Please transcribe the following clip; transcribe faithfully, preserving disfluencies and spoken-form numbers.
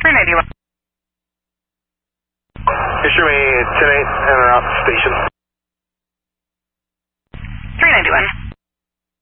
ninety-one. Issue me ten eight, enter out station.